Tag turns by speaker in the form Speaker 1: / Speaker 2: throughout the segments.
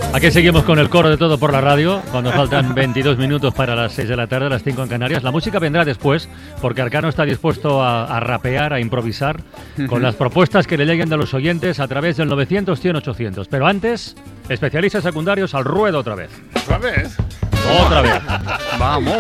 Speaker 1: Aquí seguimos con el coro de Todo por la Radio, cuando faltan 22 minutos para las 6 de la tarde, las 5 en Canarias. La música vendrá después, porque Arcano está dispuesto a rapear, a improvisar, con las propuestas que le lleguen de los oyentes a través del 900-100-800. Pero antes, especialistas secundarios al ruedo otra vez.
Speaker 2: ¿Otra vez?
Speaker 1: Otra vez.
Speaker 2: Vamos.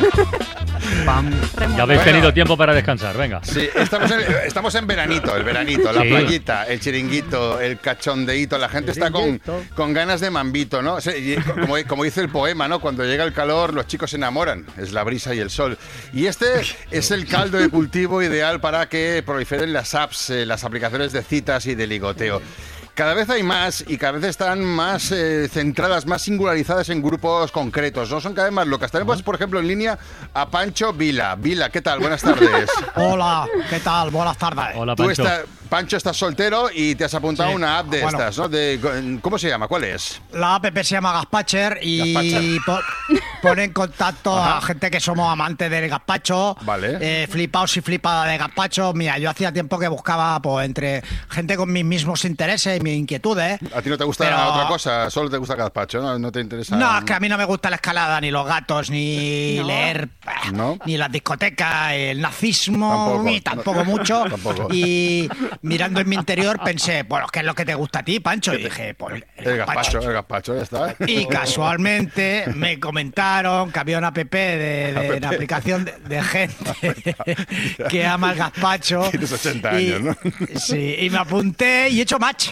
Speaker 1: Ya habéis tenido tiempo para descansar, venga.
Speaker 2: Sí, estamos en veranito, el veranito, la playita, el chiringuito, el cachondeíto. La gente está con ganas de mambito, ¿no? Como dice el poema, ¿no? Cuando llega el calor, los chicos se enamoran. Es la brisa y el sol. Y este es el caldo de cultivo ideal para que proliferen las apps, las aplicaciones de citas y de ligoteo. Cada vez hay más y cada vez están más centradas, más singularizadas en grupos concretos, ¿no? Son cada vez más locas. Tenemos, por ejemplo, en línea a Pancho Vila. Vila, ¿qué tal? Buenas tardes.
Speaker 3: Hola, ¿qué tal? Buenas tardes.
Speaker 1: Hola, Pancho.
Speaker 2: Pancho, estás soltero y te has apuntado a una app de estas, ¿no? ¿Cómo se llama? ¿Cuál es?
Speaker 3: La app se llama Gazpacher y pone en contacto a gente que somos amantes del gazpacho.
Speaker 2: Vale.
Speaker 3: Flipaos y flipada de gazpacho. Mira, yo hacía tiempo que buscaba pues, entre gente con mis mismos intereses y mis inquietudes.
Speaker 2: ¿A ti no te gusta otra cosa? ¿Solo te gusta el gazpacho? ¿No te interesa?
Speaker 3: No, es que a mí no me gusta la escalada, ni los gatos, ni leer, ni las discotecas, el nazismo, tampoco mucho.
Speaker 2: Tampoco.
Speaker 3: Y mirando en mi interior pensé, bueno, ¿qué es lo que te gusta a ti, Pancho? Y dije, pues
Speaker 2: el gazpacho, ya está.
Speaker 3: Y casualmente me comentaron que había una app de una aplicación de gente que ama el gazpacho.
Speaker 2: Tienes 80 años, ¿no?
Speaker 3: Sí, y me apunté y he hecho match.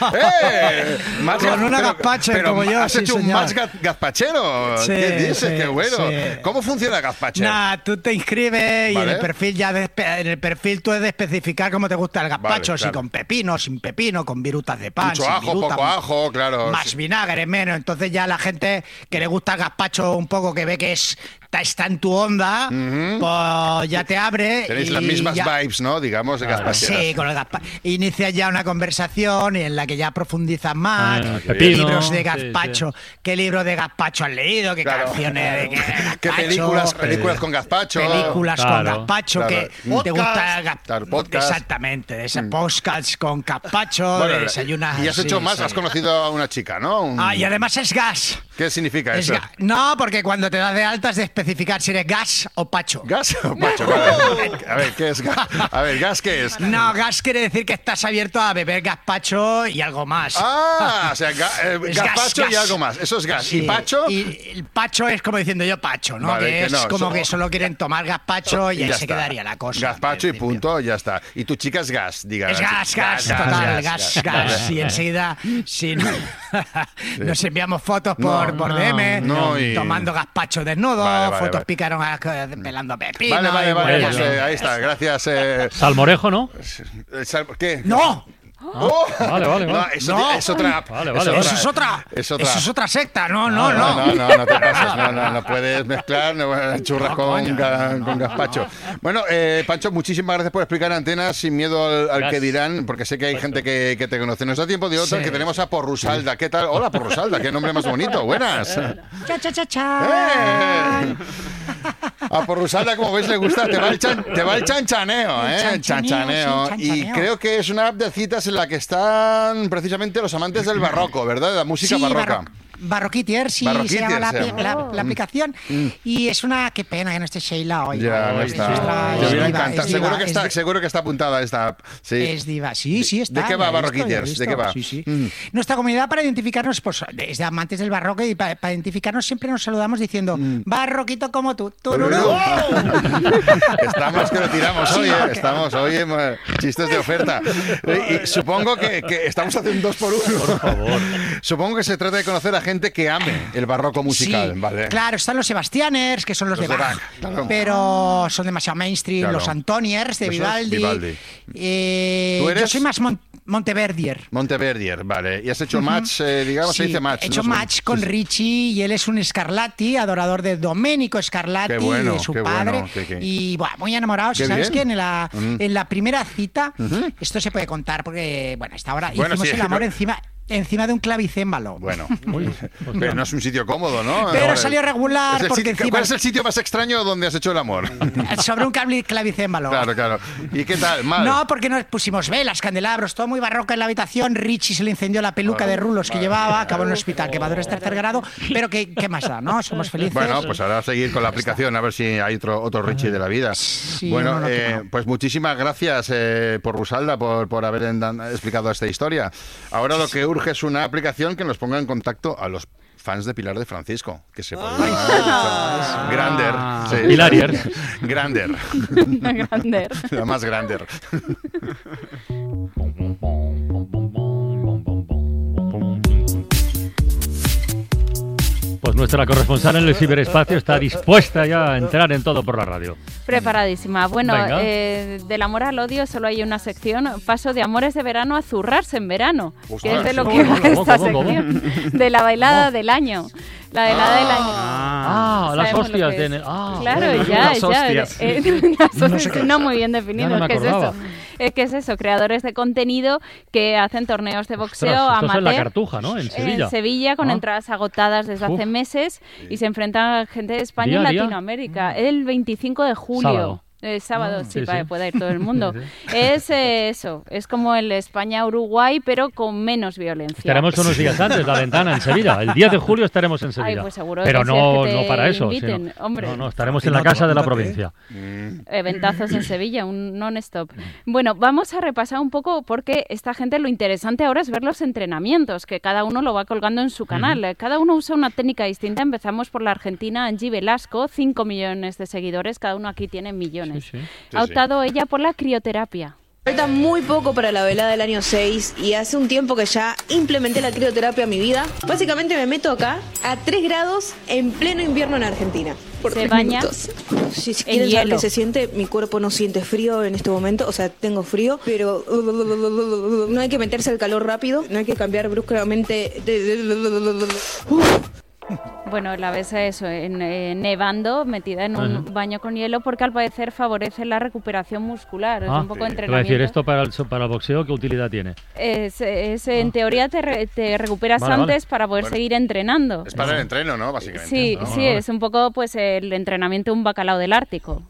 Speaker 2: Con
Speaker 3: una gazpacher como yo.
Speaker 2: ¿Has hecho un match gazpachero?
Speaker 3: Sí,
Speaker 2: ¿Qué dices?
Speaker 3: Sí,
Speaker 2: ¡Qué bueno!
Speaker 3: Sí.
Speaker 2: ¿Cómo funciona Gazpacher?
Speaker 3: Tú te inscribes y en el perfil tú debes especificar cómo te gusta el gazpacho, si con pepino, sin pepino, con virutas de pan,
Speaker 2: mucho
Speaker 3: sin
Speaker 2: ajo,
Speaker 3: viruta,
Speaker 2: poco ajo, claro.
Speaker 3: Más vinagre, menos. Entonces ya la gente que le gusta el gazpacho un poco, que ve que está en tu onda, pues ya te abre.
Speaker 2: Tenéis las mismas vibes, ¿no? Digamos, de gazpacheras.
Speaker 3: Sí, con el gazpacho. Inicias ya una conversación en la que ya profundizas más.
Speaker 1: ¿Qué
Speaker 3: libros de gazpacho? ¿Qué libro de gazpacho has leído? ¿Qué canciones de gazpacho?
Speaker 2: ¿Qué películas con gazpacho?
Speaker 3: Películas con gazpacho.
Speaker 2: Claro.
Speaker 3: Que te gusta el gazpacho.
Speaker 2: Podcast.
Speaker 3: Exactamente, de ese podcast con gazpacho,
Speaker 2: Bueno,
Speaker 3: desayunas.
Speaker 2: Y has hecho más, has conocido a una chica, ¿no?
Speaker 3: Y además es gas.
Speaker 2: ¿Qué significa eso?
Speaker 3: No, porque cuando te das de alta es de especificar si eres gas o pacho.
Speaker 2: ¿Gas o pacho? A ver, ¿qué es gas? A ver, ¿gas qué es?
Speaker 3: No, gas quiere decir que estás abierto a beber gazpacho y algo más.
Speaker 2: O sea, gazpacho y algo más. Eso es gas.
Speaker 3: Sí.
Speaker 2: ¿Y pacho?
Speaker 3: Y el pacho es como diciendo yo pacho, ¿no?
Speaker 2: Vale,
Speaker 3: que es como que solo quieren tomar gazpacho y ahí se quedaría la cosa.
Speaker 2: Gazpacho y punto, ya está. Y tu chica es gas, digamos.
Speaker 3: Es gas, total, gas. Y enseguida nos enviamos fotos por DM, tomando gazpacho desnudo, fotos picaron pelando pepino.
Speaker 2: Vale, pues, ahí está, gracias.
Speaker 1: Salmorejo, ¿no?
Speaker 2: ¿Qué?
Speaker 3: ¡No!
Speaker 1: Vale.
Speaker 2: No, eso es otra app.
Speaker 3: Eso es otra secta. No
Speaker 2: te pases. No puedes mezclar churras con gazpacho. Bueno, Pancho, muchísimas gracias por explicar Antenas sin miedo al que dirán, porque sé que hay gente que te conoce. Nos da tiempo de otra, que tenemos a Porrusalda. ¿Qué tal? Hola, Porrusalda, qué nombre más bonito. Buenas. A Porrusalda, como veis, le gusta. Te va el chanchaneo, Chanchaneo. Y creo que es una app de citas en la que están precisamente los amantes del barroco, ¿verdad? De la música barroca.
Speaker 3: Barroquitier, se llama la aplicación. Y es una... Qué pena que no esté Sheila hoy.
Speaker 2: Ya no está. Te hubiera encantado. Seguro que está apuntada esta app. Sí.
Speaker 3: Es diva. Sí, está.
Speaker 2: ¿De qué va Barroquitiers? ¿De qué va?
Speaker 3: Sí. Nuestra comunidad, para identificarnos, pues desde amantes del barroco, y para identificarnos siempre nos saludamos diciendo barroquito como tú. ¡Tururú!
Speaker 2: Estamos que lo tiramos hoy, Estamos hoy en chistes de oferta. Y supongo que estamos haciendo 2 por 1.
Speaker 1: Por favor.
Speaker 2: Supongo que se trata de conocer a gente que ame el barroco musical, ¿vale?
Speaker 3: Claro, están los Sebastianers, que son los de Bach, claro. Pero son demasiado mainstream, los Antoniers de Vivaldi. ¿Tú eres? Yo soy más Monteverdier,
Speaker 2: vale. ¿Y has hecho match, digamos, se dice match?
Speaker 3: He hecho match con Richie y él es un Scarlatti, adorador de Domenico Scarlatti, de su padre. Y bueno, muy enamorado. ¿Sabes qué? En la primera cita, esto se puede contar porque, hasta ahora hicimos el amor encima encima de un clavicémbalo.
Speaker 2: Bueno, pero no es un sitio cómodo, ¿no?
Speaker 3: Pero salió regular porque encima...
Speaker 2: ¿Cuál es el sitio más extraño donde has hecho el amor?
Speaker 3: Sobre un clavicémbalo.
Speaker 2: Claro. ¿Y qué tal? ¿Mal?
Speaker 3: No, porque nos pusimos velas, candelabros, todo muy barroco en la habitación. Richie se le incendió la peluca de rulos que llevaba, acabó en el hospital, quemadores tercer grado. Pero ¿qué más da, no? Somos felices.
Speaker 2: Bueno, pues ahora a seguir con la aplicación, a ver si hay otro Richie de la vida.
Speaker 3: Sí,
Speaker 2: bueno, pues muchísimas gracias por Rusalda, por haber explicado esta historia. Ahora lo que urge es una aplicación que nos ponga en contacto a los fans de Pilar de Francisco, que se pueden Grander. Sí.
Speaker 1: Pilarier.
Speaker 2: Grander. La más Grander.
Speaker 1: Pues nuestra corresponsal en el ciberespacio está dispuesta ya a entrar en todo por la radio.
Speaker 4: Preparadísima. Bueno, del amor al odio solo hay una sección. Paso de amores de verano a zurrarse en verano, que es de lo que va esta sección. De la bailada del año. La bailada del año.
Speaker 1: Las hostias.
Speaker 4: Claro, ya. No muy bien definido. ¿Qué es eso? Creadores de contenido que hacen torneos de boxeo amateur.
Speaker 1: Esto es en La Cartuja, ¿no? En Sevilla.
Speaker 4: En Sevilla, con entradas agotadas desde hace meses, y se enfrentan a gente de España y Latinoamérica. El 25 de julio. Sábado, sí, para que pueda ir todo el mundo. Es eso, es como el España-Uruguay, pero con menos violencia.
Speaker 1: Estaremos unos días antes, la ventana en Sevilla. El 10 de julio estaremos en Sevilla.
Speaker 4: Pues seguro
Speaker 1: pero
Speaker 4: que
Speaker 1: no
Speaker 4: que
Speaker 1: para eso.
Speaker 4: Inviten, hombre.
Speaker 1: No, estaremos en la casa de la provincia.
Speaker 4: Eventazos en Sevilla, un non-stop. Bueno, vamos a repasar un poco porque esta gente lo interesante ahora es ver los entrenamientos, que cada uno lo va colgando en su canal. Cada uno usa una técnica distinta. Empezamos por la argentina Angie Velasco, 5 millones de seguidores, cada uno aquí tiene millones. Ha optado ella por la crioterapia.
Speaker 5: Falta muy poco para la velada del año 6 y hace un tiempo que ya implementé la crioterapia en mi vida. Básicamente me meto acá a 3 grados en pleno invierno en Argentina. Por
Speaker 4: se baña
Speaker 5: si quieren saber qué se siente, mi cuerpo no siente frío en este momento, o sea, tengo frío, pero no hay que meterse al calor rápido, no hay que cambiar bruscamente
Speaker 4: Bueno, la ves eso, nevando, metida en un baño con hielo, porque al parecer favorece la recuperación muscular. Es un poco de entrenamiento.
Speaker 1: Te voy a decir, ¿esto para el boxeo qué utilidad tiene?
Speaker 4: En teoría te recuperas antes para poder seguir entrenando.
Speaker 2: Es para el entreno, ¿no? Básicamente.
Speaker 4: Sí, es un poco pues el entrenamiento de un bacalao del Ártico.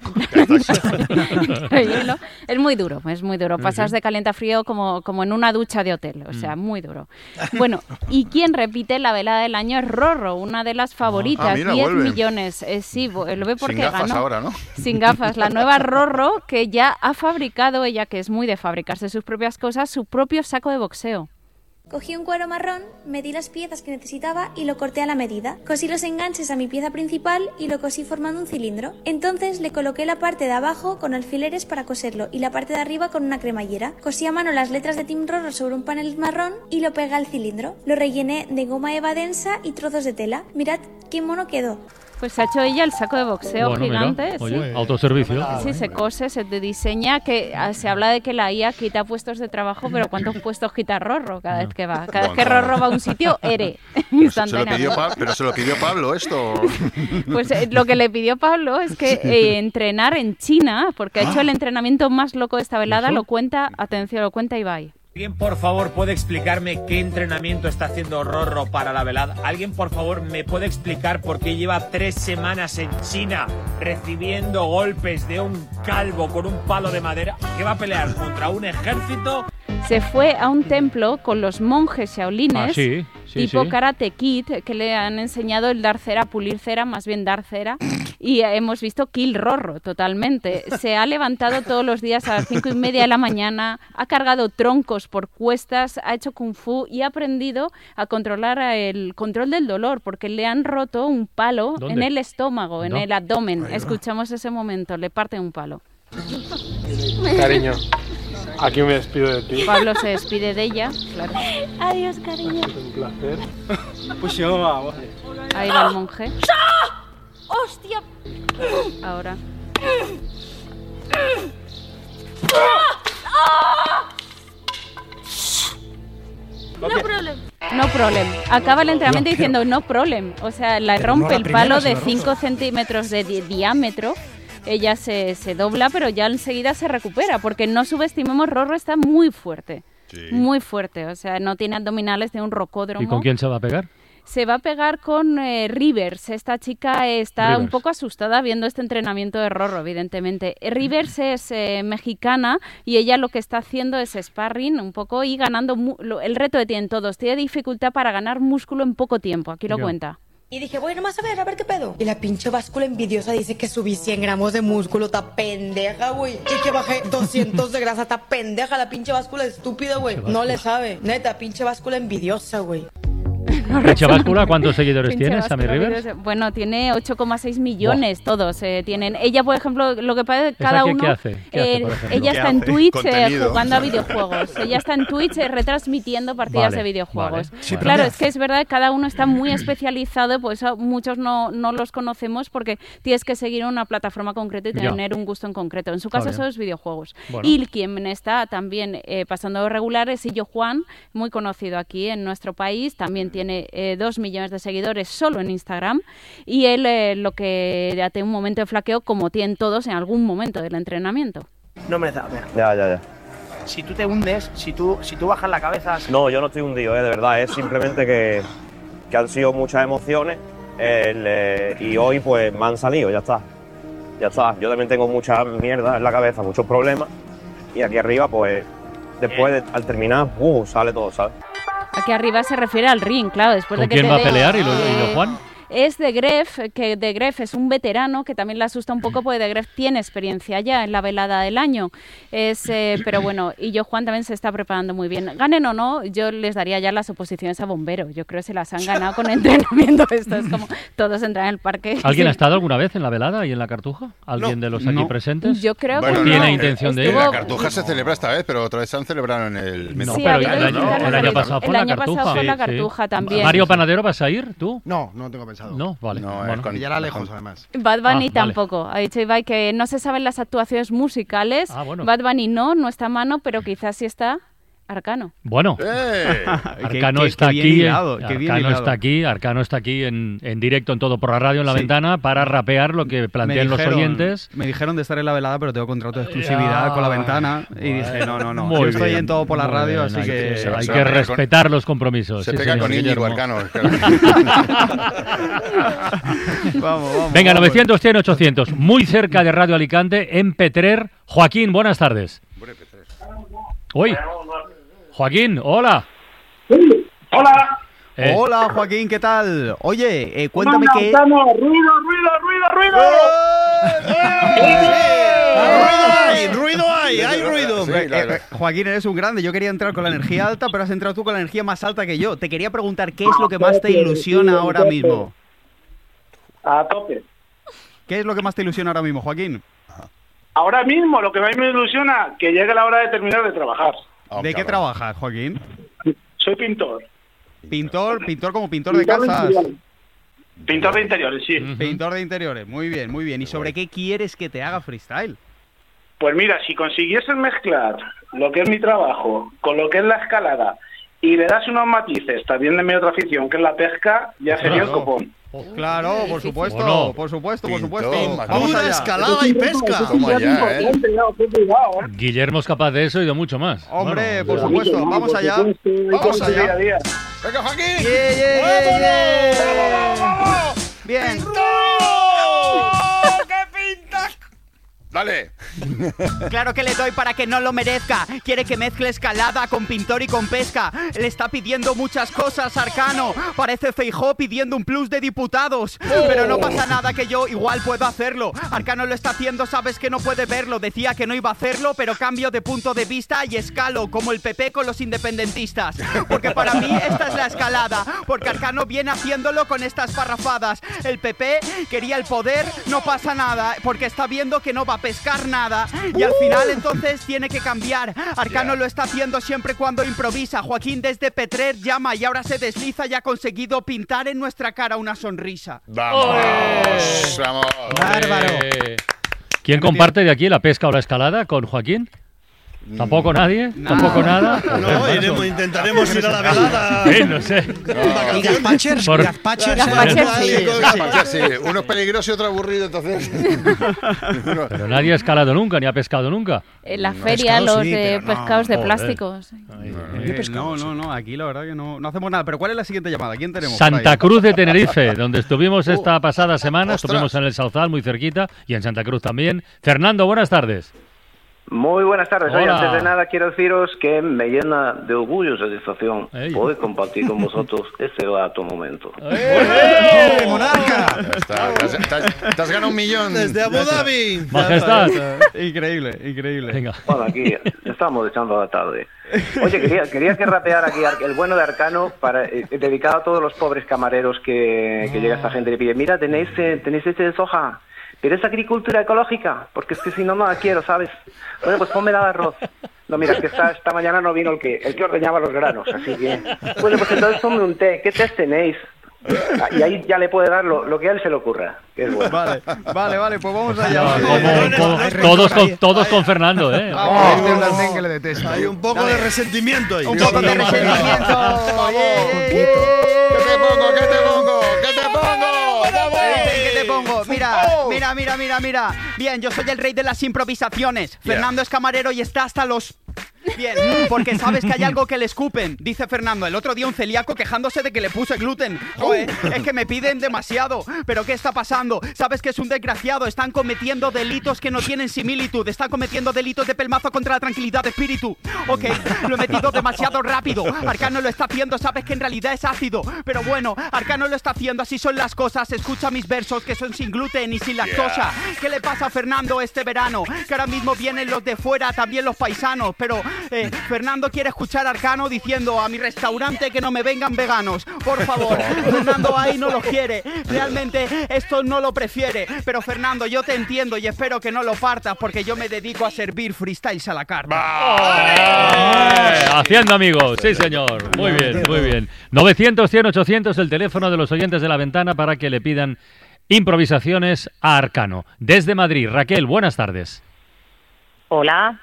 Speaker 4: Es muy duro. Pasas de caliente a frío como en una ducha de hotel, o sea, muy duro. Bueno, y quien repite la velada del año es Rorro, una de las favoritas, 10 millones. Sí, lo ve porque
Speaker 2: sin gafas
Speaker 4: ganó.
Speaker 2: Ahora, ¿no?
Speaker 4: Sin gafas. La nueva Rorro, que ya ha fabricado, ella que es muy de fabricarse sus propias cosas, su propio saco de boxeo.
Speaker 6: Cogí un cuero marrón, medí las piezas que necesitaba y lo corté a la medida. Cosí los enganches a mi pieza principal y lo cosí formando un cilindro. Entonces le coloqué la parte de abajo con alfileres para coserlo y la parte de arriba con una cremallera. Cosí a mano las letras de Team Rorro sobre un panel marrón y lo pegué al cilindro. Lo rellené de goma eva densa y trozos de tela. Mirad qué mono quedó.
Speaker 4: Pues ha hecho ella el saco de boxeo gigante.
Speaker 1: Mira, oye, autoservicio.
Speaker 4: Sí, se cose, se diseña, que se habla de que la IA quita puestos de trabajo, pero ¿cuántos puestos quita Rorro cada vez que va? Cada vez que Rorro va a un sitio, instantáneamente.
Speaker 2: Pero se lo pidió Pablo esto.
Speaker 4: Pues lo que le pidió Pablo es que entrenar en China, porque ha hecho el entrenamiento más loco de esta velada, lo cuenta Ibai.
Speaker 7: ¿Alguien, por favor, puede explicarme qué entrenamiento está haciendo Rorro para la velada? ¿Alguien, por favor, me puede explicar por qué lleva 3 semanas en China recibiendo golpes de un calvo con un palo de madera? ¿Qué va a pelear contra un ejército?
Speaker 4: Se fue a un templo con los monjes shaolines, tipo Karate Kid, que le han enseñado el dar cera, pulir cera, más bien dar cera, y hemos visto Kill Rorro totalmente. Se ha levantado todos los días a las 5:30 de la mañana, ha cargado troncos por cuestas, ha hecho kung fu y ha aprendido a controlar el control del dolor, porque le han roto un palo en el estómago, en el abdomen. Escuchamos ese momento, le parte un palo.
Speaker 8: Cariño, aquí me despido de ti.
Speaker 4: Pablo se despide de ella, claro.
Speaker 6: Adiós, cariño.
Speaker 8: Un placer. Pues yo, vamos.
Speaker 4: Ahí va el monje.
Speaker 6: ¡Hostia!
Speaker 4: Ahora. No problem. Acaba el entrenamiento diciendo no problem. O sea, la rompe el palo de 5 centímetros de diámetro. Ella se dobla, pero ya enseguida se recupera, porque no subestimemos, Rorro está muy fuerte. muy fuerte. O sea, no tiene abdominales, tiene un rocódromo.
Speaker 1: ¿Y con quién se va a pegar?
Speaker 4: Se va a pegar con Rivers. Esta chica está un poco asustada viendo este entrenamiento de Rorro, evidentemente. Rivers es mexicana y ella lo que está haciendo es sparring un poco y ganando el reto que tienen todos. Tiene dificultad para ganar músculo en poco tiempo. Aquí lo cuenta.
Speaker 9: Y dije, voy nomás a ver qué pedo. Y la pinche báscula envidiosa dice que subí 100 gramos de músculo, está pendeja, güey. Y que bajé 200 de grasa, está pendeja la pinche báscula estúpida, güey. No le sabe. Neta, pinche báscula envidiosa, güey.
Speaker 1: ¿Pinche báscula? ¿Cuántos seguidores tiene Sammy Rivers?
Speaker 4: Bueno, tiene 8,6 millones todos. Tienen. Ella, por ejemplo, lo que pasa es que cada uno...
Speaker 1: ¿Qué hace,
Speaker 4: ella está en Twitch jugando a videojuegos. Ella está en Twitch retransmitiendo partidas de videojuegos. Vale. Sí, claro, es que es verdad que cada uno está muy especializado, por eso muchos no los conocemos porque tienes que seguir una plataforma concreta y tener un gusto en concreto. En su caso, eso es videojuegos. Bueno. Y quien está también pasando regular es Illo Juan, muy conocido aquí en nuestro país. También tiene 2 millones de seguidores solo en Instagram y él lo que ya tiene un momento de flaqueo como tienen todos en algún momento del entrenamiento.
Speaker 10: No me da, mira.
Speaker 11: Ya.
Speaker 10: Si tú te hundes, si tú bajas la cabeza...
Speaker 11: No, yo no estoy hundido, de verdad, es simplemente que han sido muchas emociones y hoy pues me han salido, ya está. Yo también tengo mucha mierda en la cabeza, muchos problemas y aquí arriba pues después al terminar sale todo, ¿sabes?
Speaker 4: Aquí arriba se refiere al ring, claro, después de que
Speaker 1: ¿Con quién va a pelear y lo Juan?
Speaker 4: Es de Gref, que de Gref es un veterano que también le asusta un poco porque de Gref tiene experiencia ya en la velada del año. Pero bueno, y yo Juan también se está preparando muy bien. Ganen o no, yo les daría ya las oposiciones a bombero. Yo creo que se las han ganado con entrenamiento. Esto es como todos entran en el parque.
Speaker 1: ¿Alguien ha estado alguna vez en la velada y en la Cartuja? ¿Alguien de los aquí presentes?
Speaker 4: Yo creo que
Speaker 1: tiene intención de ir.
Speaker 2: La Cartuja se celebra esta vez, pero otra vez se han celebrado en el...
Speaker 1: No, pero el año pasado fue la Cartuja.
Speaker 4: El año pasado fue la Cartuja también.
Speaker 1: ¿Mario Panadero vas a ir tú?
Speaker 12: No tengo pensado.
Speaker 1: No, vale.
Speaker 12: No, bueno, ya era lejos, además.
Speaker 4: Bad Bunny tampoco. Ha dicho Ibai que no se saben las actuaciones musicales.
Speaker 1: Bueno.
Speaker 4: Bad Bunny no está a mano, pero quizás sí está Arcano.
Speaker 1: Bueno, Arcano está aquí. Arcano está aquí en directo en Todo por la Radio en la ventana para rapear lo que plantean los oyentes.
Speaker 13: Me dijeron de estar en la velada, pero tengo contrato de exclusividad con la ventana y dije no.
Speaker 1: Muy
Speaker 13: yo estoy en Todo por la Radio, así que
Speaker 1: hay que respetar los compromisos.
Speaker 2: Se pega con Íñigo Arcano.
Speaker 13: Vamos.
Speaker 1: Venga, 900 100 800, muy cerca de Radio Alicante, en Petrer. Joaquín, buenas tardes. Uy. Joaquín, hola.
Speaker 14: Sí, hola.
Speaker 13: Hola, Joaquín, ¿qué tal? Oye, cuéntame qué...
Speaker 14: ¡Ruido!
Speaker 13: ¡Hay ruido! Joaquín, eres un grande. Yo quería entrar con la energía alta, pero has entrado tú con la energía más alta que yo. Te quería preguntar, ¿qué es lo que más te ilusiona ahora mismo?
Speaker 14: A tope.
Speaker 13: ¿Qué es lo que más te ilusiona ahora mismo, Joaquín?
Speaker 14: Ahora mismo lo que más me ilusiona, que llegue la hora de terminar de trabajar.
Speaker 13: ¿De qué trabajas, Joaquín?
Speaker 14: Soy pintor.
Speaker 13: ¿Pintor como pintor de casas?
Speaker 14: Pintor de interiores, sí.
Speaker 13: Pintor de interiores, muy bien. ¿Y sobre qué quieres que te haga freestyle?
Speaker 14: Pues mira, si consiguieses mezclar lo que es mi trabajo con lo que es la escalada y le das unos matices también de mi otra afición, que es la pesca, ya sería el copón.
Speaker 13: Claro, por supuesto.
Speaker 12: Vamos a escalada y pesca.
Speaker 1: Guillermo es capaz de eso y de mucho más.
Speaker 13: Hombre, por supuesto. Vamos allá.
Speaker 2: ¡Venga, Joaquín!
Speaker 13: Bien.
Speaker 2: Dale.
Speaker 13: Claro que le doy para que no lo merezca. Quiere que mezcle escalada con pintor y con pesca. Le está pidiendo muchas cosas, Arcano. Parece Feijóo pidiendo un plus de diputados. Pero no pasa nada, que yo igual puedo hacerlo. Arcano lo está haciendo, sabes que no puede verlo. Decía que no iba a hacerlo, pero cambio de punto de vista y escalo, como el PP con los independentistas. Porque para mí esta es la escalada. Porque Arcano viene haciéndolo con estas parrafadas. El PP quería el poder, no pasa nada, porque está viendo que no va a pescar nada y al final entonces tiene que cambiar. Arcano lo está haciendo siempre cuando improvisa. Joaquín desde Petrer llama y ahora se desliza y ha conseguido pintar en nuestra cara una sonrisa.
Speaker 2: ¡Vamos!
Speaker 13: ¡Bárbaro!
Speaker 1: ¿Quién comparte de aquí la pesca o la escalada con Joaquín? ¿Tampoco nadie? ¿Tampoco nada?
Speaker 12: No, intentaremos ir a la velada.
Speaker 1: No sé.
Speaker 3: ¿Y Gazpachers?
Speaker 2: Sí. Uno es peligroso y otro aburrido, entonces.
Speaker 1: Pero nadie ha escalado nunca, ni ha pescado nunca.
Speaker 4: En la feria, los de pescados de plásticos.
Speaker 13: No, aquí la verdad que no hacemos nada. Pero ¿cuál es la siguiente llamada? ¿Quién tenemos?
Speaker 1: Santa Cruz de Tenerife, donde estuvimos esta pasada semana. Estuvimos en el Sauzal, muy cerquita, y en Santa Cruz también. Fernando, buenas tardes.
Speaker 15: Muy buenas tardes.
Speaker 1: Hola.
Speaker 15: Oye, antes de nada quiero deciros que me llena de orgullo y satisfacción poder compartir con vosotros este grato momento.
Speaker 3: ¡Monarca!
Speaker 2: Te has ganado 1 millón.
Speaker 12: Desde Abu Dhabi.
Speaker 1: Majestad.
Speaker 13: Increíble.
Speaker 1: Venga.
Speaker 15: Bueno, aquí estamos echando la tarde. Oye, quería que rapeara aquí el bueno de Arcano, dedicado a todos los pobres camareros que llega esta gente y le pide, mira, tenéis leche de soja. ¿Quieres agricultura ecológica? Porque es que si no, no la quiero, ¿sabes? Bueno, pues ponme el arroz. No, mira, que esta mañana no vino el que ordeñaba los granos, así que... Bueno, pues entonces ponme un té. ¿Qué tés tenéis? Y ahí ya le puede dar lo que a él se le ocurra, que es bueno.
Speaker 13: Vale, pues vamos allá.
Speaker 1: Todos con Fernando, ¿eh?
Speaker 12: Que le detesta. Hay un poco de resentimiento ahí.
Speaker 13: Un poco de resentimiento.
Speaker 2: ¿Qué te pongo?
Speaker 13: ¿Qué te pongo? Mira. Bien, yo soy el rey de las improvisaciones. Fernando es camarero y está hasta los... Bien, porque sabes que hay algo que le escupen. Dice Fernando, el otro día un celíaco quejándose de que le puse gluten. Joder, es que me piden demasiado. ¿Pero qué está pasando? Sabes que es un desgraciado. Están cometiendo delitos que no tienen similitud. Están cometiendo delitos de pelmazo contra la tranquilidad de espíritu. Ok, lo he metido demasiado rápido. Arcano lo está haciendo, sabes que en realidad es ácido. Pero bueno, Arcano lo está haciendo, así son las cosas. Escucha mis versos que son sin gluten y sin lactosa. ¿Qué le pasa a Fernando este verano? Que ahora mismo vienen los de fuera, también los paisanos. Pero Fernando quiere escuchar a Arcano diciendo a mi restaurante que no me vengan veganos. Por favor, Fernando ahí no lo quiere. Realmente esto no lo prefiere. Pero Fernando, yo te entiendo y espero que no lo partas porque yo me dedico a servir freestyles a la carta.
Speaker 1: Haciendo amigos, sí señor. Muy bien. 900-100-800, el teléfono de los oyentes de La Ventana para que le pidan improvisaciones a Arcano. Desde Madrid, Raquel, buenas tardes.
Speaker 16: Hola,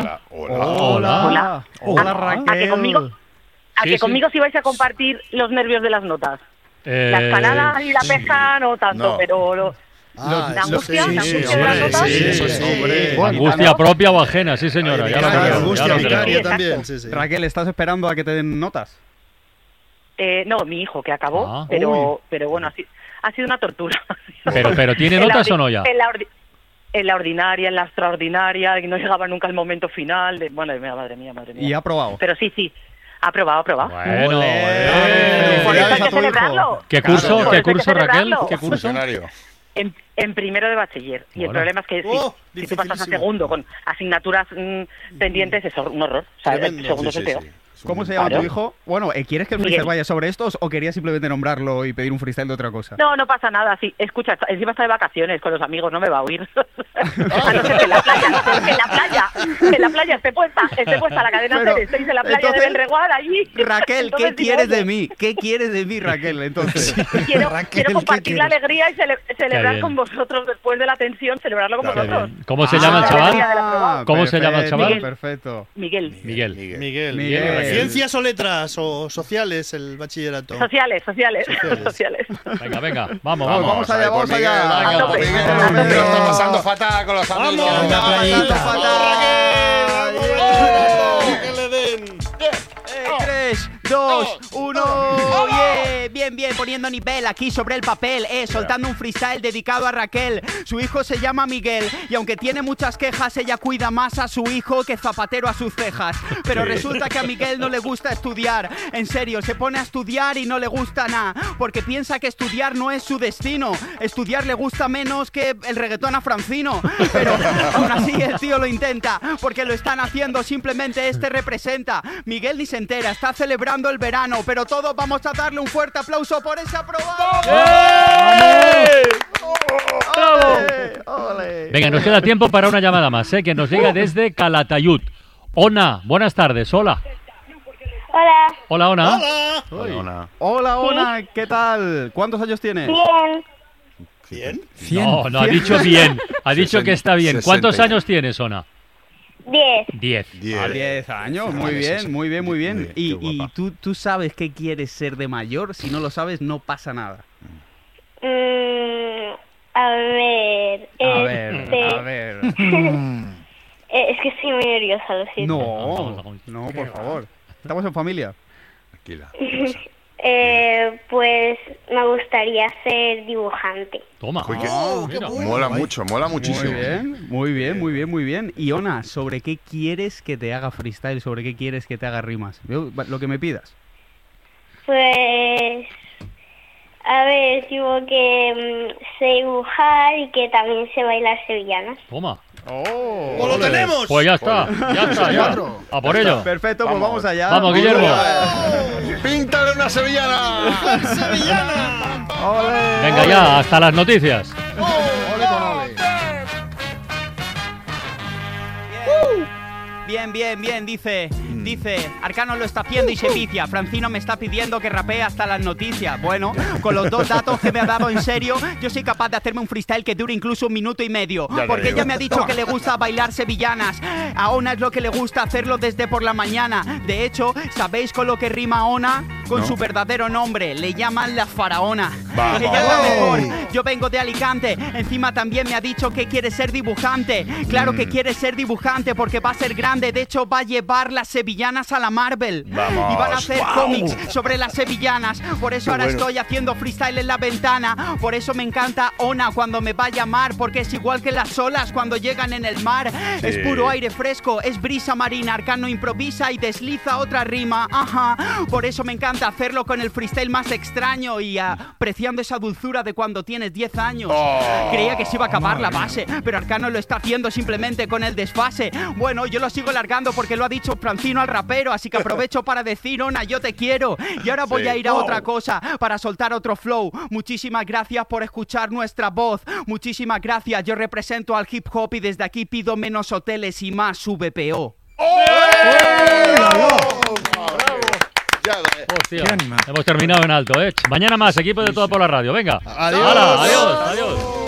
Speaker 1: Raquel.
Speaker 16: ¿A que conmigo sí vais a compartir los nervios de las notas? La escalada y la pesca no tanto, pero la angustia de las notas.
Speaker 1: Angustia propia o ajena, sí señora.
Speaker 12: Angustia vicaria también.
Speaker 13: Raquel, ¿estás esperando a que te den notas?
Speaker 16: No, mi hijo que acabó, pero bueno, ha sido una tortura.
Speaker 1: Pero ¿tiene notas o no ya?
Speaker 16: En la ordinaria, en la extraordinaria, y no llegaba nunca el momento final. Bueno, madre mía.
Speaker 13: ¿Y ha aprobado?
Speaker 16: Pero sí, ha aprobado.
Speaker 1: Bueno,
Speaker 16: por eso hay que celebrarlo.
Speaker 1: ¿Qué curso, Raquel? ¿Qué curso?
Speaker 16: En primero de bachiller. Y el problema es que si tú pasas a segundo con asignaturas pendientes, es un horror. O sea, el segundo es el peor.
Speaker 13: ¿Cómo se llama tu hijo? Bueno, ¿quieres que el freestyle vaya sobre estos o querías simplemente nombrarlo y pedir un freestyle de otra cosa?
Speaker 16: No pasa nada. Sí, escucha, encima está de vacaciones con los amigos, no me va a oír. A no ser que en la playa esté puesta la cadena Pérez, estéis en la playa de Belreguard allí.
Speaker 13: Raquel, ¿qué quieres de mí? ¿Qué quieres de mí, Raquel? Entonces,
Speaker 16: quiero compartir la alegría y celebrar con vosotros después de la tensión, celebrarlo con vosotros.
Speaker 1: ¿Cómo se llama el chaval? ¿Cómo se llama el chaval?
Speaker 13: Perfecto.
Speaker 12: Miguel. ¿Ciencias o letras o sociales el bachillerato?
Speaker 16: Sociales.
Speaker 1: Venga, vamos
Speaker 13: allá.
Speaker 2: Lo está pasando fatal con los amigos.
Speaker 12: ¡Que le den!
Speaker 13: 3, 2, 1. Bien, poniendo nivel aquí sobre el papel, soltando un freestyle dedicado a Raquel. Su hijo se llama Miguel y aunque tiene muchas quejas, ella cuida más a su hijo que zapatero a sus cejas. Pero resulta que a Miguel no le gusta estudiar. En serio, se pone a estudiar y no le gusta nada, porque piensa que estudiar no es su destino. Estudiar le gusta menos que el reggaetón a Francino. Pero aún así el tío lo intenta, porque lo están haciendo, simplemente representa. Miguel ni se entera, está celebrando el verano, pero todos vamos a darle un fuerte aplauso por ese aprobado.
Speaker 1: ¡Ole! Venga, nos queda tiempo para una llamada más, que nos llega desde Calatayud. Ona, buenas tardes, hola. Hola.
Speaker 13: Hola, ¿qué tal? ¿Cuántos años tienes?
Speaker 3: ¿100?
Speaker 1: No, ha dicho bien, ha dicho que está bien. ¿Cuántos años tienes, Ona?
Speaker 13: 10 años, muy bien, muy bien, muy bien. ¿Y tú sabes qué quieres ser de mayor? Si no lo sabes, no pasa nada.
Speaker 6: A ver. Es que estoy muy nerviosa, lo siento.
Speaker 13: No, por favor. ¿Estamos en familia?
Speaker 2: Tranquila.
Speaker 6: Pues me gustaría ser dibujante.
Speaker 1: Toma.
Speaker 2: Mola mucho, mola muchísimo.
Speaker 13: Muy bien. Y Ona, ¿sobre qué quieres que te haga freestyle? ¿Sobre qué quieres que te haga rimas? Lo que me pidas.
Speaker 6: Pues... A ver, digo que sé dibujar y que también sé bailar sevillanas.
Speaker 1: Toma.
Speaker 12: ¡Oh, lo tenemos!
Speaker 1: Pues ya está. A por ello.
Speaker 13: Perfecto, pues vamos allá.
Speaker 1: Vamos, Guillermo.
Speaker 2: ¡Píntale una sevillana!
Speaker 12: ¡Sevillana!
Speaker 1: Venga ya, hasta las noticias.
Speaker 12: ¡Ole con ole!
Speaker 13: Bien, dice, Arcano lo está haciendo y se vicia. Francino me está pidiendo que rapee hasta las noticias. Bueno, con los 2 datos que me ha dado en serio, yo soy capaz de hacerme un freestyle que dure incluso 1 minuto y medio. Porque ella me ha dicho que le gusta bailar sevillanas. A Ona es lo que le gusta hacerlo desde por la mañana. De hecho, ¿sabéis con lo que rima Ona? Con su verdadero nombre, le llaman la faraona. Ella es la mejor, yo vengo de Alicante. Encima también me ha dicho que quiere ser dibujante. Claro que quiere ser dibujante porque va a ser grande. De hecho, va a llevar las sevillanas a la Marvel.
Speaker 2: Vamos.
Speaker 13: Y van a hacer cómics sobre las sevillanas. Por eso ahora estoy haciendo freestyle en la ventana. Por eso me encanta Ona cuando me va a llamar. Porque es igual que las olas cuando llegan en el mar. Es puro aire fresco, es brisa marina. Arcano improvisa y desliza otra rima. Ajá. Por eso me encanta hacerlo con el freestyle más extraño. Y apreciando esa dulzura de cuando tienes 10 años. Creía que se iba a acabar la base, pero Arcano lo está haciendo simplemente con el desfase. Bueno, yo lo sigo largando porque lo ha dicho Francino al rapero, así que aprovecho para decir, Ona, yo te quiero. Y ahora voy a ir a otra cosa, para soltar otro flow. Muchísimas gracias por escuchar nuestra voz. Muchísimas gracias, yo represento al hip hop y desde aquí pido menos hoteles y más VPO.
Speaker 1: Hostia, hemos terminado en alto, ¿eh? Mañana más, equipo de Todo por la Radio. Venga.
Speaker 12: Adiós.
Speaker 1: Adiós.